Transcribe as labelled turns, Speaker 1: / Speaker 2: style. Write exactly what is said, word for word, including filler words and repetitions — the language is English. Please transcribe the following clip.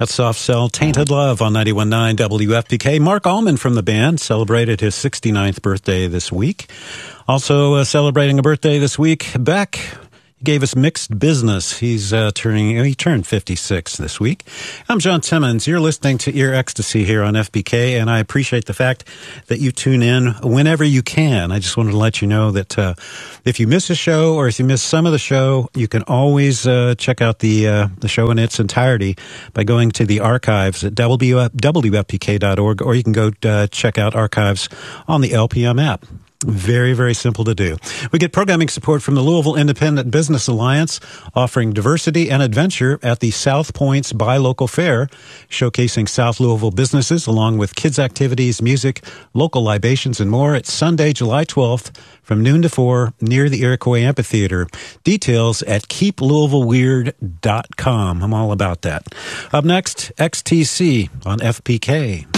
Speaker 1: That's Soft Cell, Tainted Love on ninety-one point nine W F P K. Mark Allman from the band celebrated his sixty-ninth birthday this week. Also uh, celebrating a birthday this week, Beck. He gave us Mixed Business. He's uh, turning, he turned fifty-six this week. I'm John Timmons. You're listening to Ear Ecstasy here on F B K, and I appreciate the fact that you tune in whenever you can. I just wanted to let you know that uh, if you miss a show or if you miss some of the show, you can always uh, check out the uh, the show in its entirety by going to the archives at W F P K dot org, or you can go uh, check out archives on the L P M app. Very, very simple to do. We get programming support from the Louisville Independent Business Alliance, offering diversity and adventure at the South Points Buy Local Fair, showcasing South Louisville businesses along with kids' activities, music, local libations, and more. It's Sunday, July twelfth from noon to four near the Iroquois Amphitheater. Details at keep louisville weird dot com. I'm all about that. Up next, X T C on F P K.